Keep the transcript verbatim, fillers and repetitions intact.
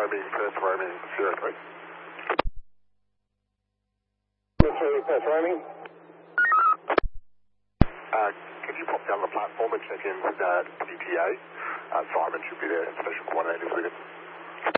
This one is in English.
confirming first roaming zero three. Military first roaming. Uh, can you pop down the platform and check in with uh, P T A? Uh, Simon should be there, special coordinators with him.